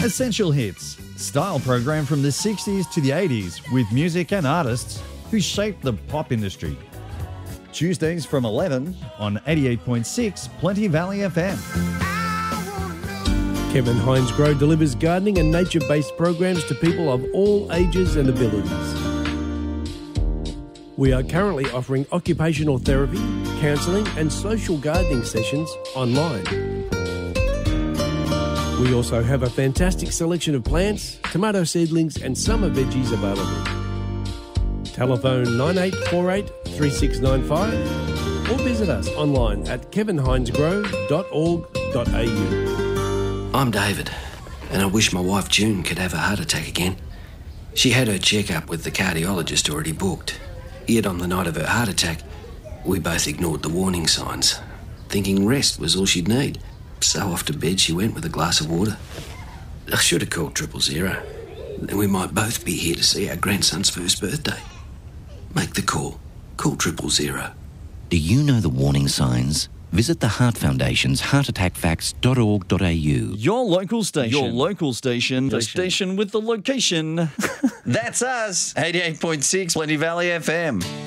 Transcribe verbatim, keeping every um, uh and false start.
Essential Hits, style program from the sixties to the eighties with music and artists who shaped the pop industry. Tuesdays from eleven on eighty-eight point six Plenty Valley F M. Kevin Hines Grow delivers gardening and nature-based programs to people of all ages and abilities. We are currently offering occupational therapy, counselling and social gardening sessions online. We also have a fantastic selection of plants, tomato seedlings and summer veggies available. Telephone nine eight four eight, three six nine five or visit us online at kevin hines grow dot org dot a u. I'm David, and I wish my wife June could have a heart attack again. She had her checkup with the cardiologist already booked. Yet on the night of her heart attack, we both ignored the warning signs, thinking rest was all she'd need. So off to bed she went with a glass of water. I should have called triple zero. Then we might both be here to see our grandson's first birthday. Make the call. Call triple zero. Do you know the warning signs? Visit the Heart Foundation's heart attack facts dot org dot a u. Your local station. Your local station. The station with the location. That's us, eighty-eight point six Plenty Valley F M.